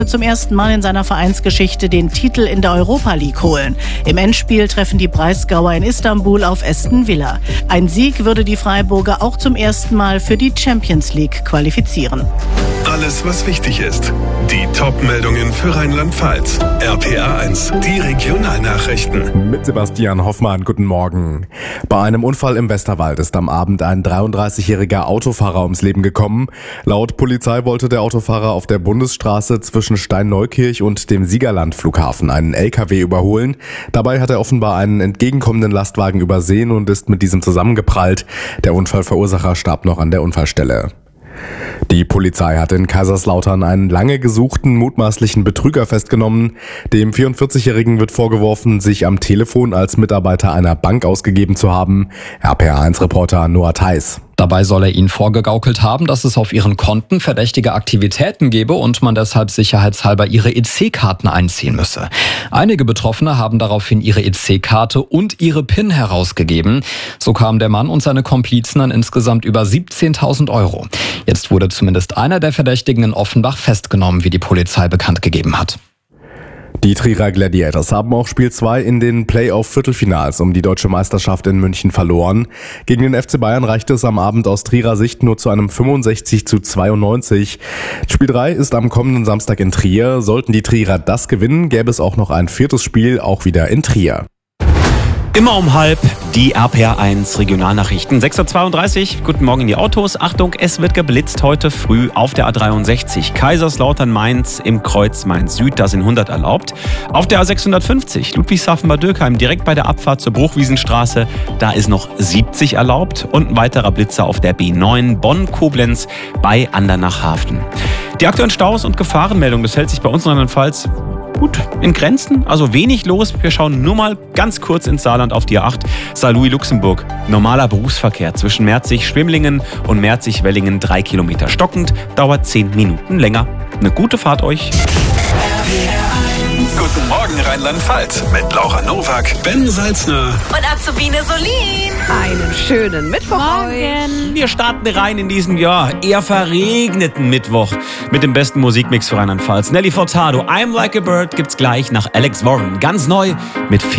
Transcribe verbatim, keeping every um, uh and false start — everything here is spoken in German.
zum ersten Mal in seiner Vereinsgeschichte den Titel in der Europa League holen. Im Endspiel treffen die Breisgauer in Istanbul auf Aston Villa. Ein Sieg würde die Freiburger auch zum ersten Mal für die Champions League qualifizieren. Alles, was wichtig ist. Die Top-Meldungen für Rheinland-Pfalz. R P R eins, die Regionalnachrichten. Mit Sebastian Hoffmann, guten Morgen. Bei einem Unfall im Westerwald ist am Abend ein dreiunddreißigjähriger Autofahrer ums Leben gekommen. Laut Polizei wollte der Autofahrer auf der Bundesstraße zwischen Steinneukirch und dem Siegerland-Flughafen einen L K W überholen. Dabei hat er offenbar einen entgegenkommenden Lastwagen übersehen und ist mit diesem zusammengeprallt. Der Unfallverursacher starb noch an der Unfallstelle. Die Polizei hat in Kaiserslautern einen lange gesuchten mutmaßlichen Betrüger festgenommen. Dem vierundvierzigjährigen wird vorgeworfen, sich am Telefon als Mitarbeiter einer Bank ausgegeben zu haben. R P R eins Reporter Noah Theis. Dabei soll er ihnen vorgegaukelt haben, dass es auf ihren Konten verdächtige Aktivitäten gebe und man deshalb sicherheitshalber ihre E C-Karten einziehen müsse. Einige Betroffene haben daraufhin ihre E C-Karte und ihre PIN herausgegeben. So kamen der Mann und seine Komplizen an insgesamt über siebzehntausend Euro. Jetzt wurde zumindest einer der Verdächtigen in Offenbach festgenommen, wie die Polizei bekannt gegeben hat. Die Trierer Gladiators haben auch Spiel zwei in den Playoff-Viertelfinals um die deutsche Meisterschaft in München verloren. Gegen den F C Bayern reichte es am Abend aus Trierer Sicht nur zu einem fünfundsechzig zu zweiundneunzig. Spiel drei ist am kommenden Samstag in Trier. Sollten die Trierer das gewinnen, gäbe es auch noch ein viertes Spiel, auch wieder in Trier. Immer um halb die R P R eins Regionalnachrichten. sechs Uhr zweiunddreißig, guten Morgen in die Autos. Achtung, es wird geblitzt heute früh auf der A dreiundsechzig. Kaiserslautern-Mainz im Kreuz Mainz-Süd, da sind hundert erlaubt. Auf der A sechshundertfünfzig, Ludwigshafen-Bad Dürkheim, direkt bei der Abfahrt zur Bruchwiesenstraße, da ist noch siebzig erlaubt. Und ein weiterer Blitzer auf der B neun Bonn-Koblenz bei Andernach-Hafen. Die aktuellen Staus und Gefahrenmeldungen, das hält sich bei uns in Rheinland-Pfalz gut in Grenzen, also wenig los. Wir schauen nur mal ganz kurz ins Saarland auf die A acht. Saarlouis-Luxemburg. Normaler Berufsverkehr zwischen Merzig-Schwimmlingen und Merzig-Wellingen drei Kilometer stockend. Dauert zehn Minuten länger. Eine gute Fahrt euch. Guten Morgen Rheinland-Pfalz mit Laura Nowak, Ben Salzner und Azubine Solin. Einen schönen Mittwoch euch. Wir starten rein in diesen, ja, eher verregneten Mittwoch mit dem besten Musikmix für Rheinland-Pfalz. Nelly Furtado, I'm Like a Bird gibt's gleich nach Alex Warren. Ganz neu mit viel